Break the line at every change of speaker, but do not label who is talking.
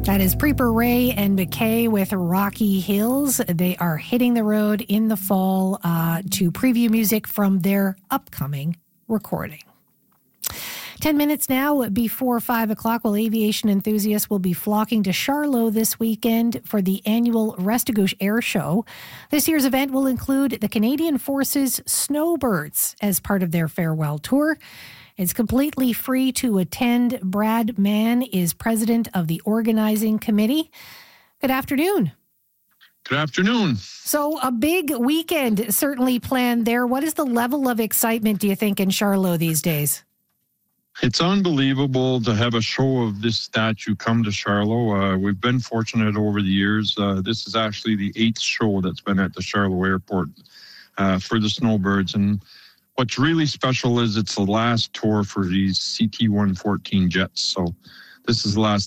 That is Preeper Ray and McKay with Rocky Hills. They are hitting the road in the fall to preview music from their upcoming recording. 10 minutes now before 5 o'clock. Well, aviation enthusiasts will be flocking to Charlot this weekend for the annual Restigouche Air Show. This year's event will include the Canadian Forces Snowbirds as part of their farewell tour. It's completely free to attend. Brad Mann is president of the organizing committee. Good afternoon.
Good afternoon.
So a big weekend certainly planned there. What is the level of excitement, do you think, in Charlot these days?
It's unbelievable to have a show of this statue come to Charlot. We've been fortunate over the years. This is actually the 8th show that's been at the Charlot Airport for the Snowbirds. And what's really special is it's the last tour for these CT-114 jets. So this is the last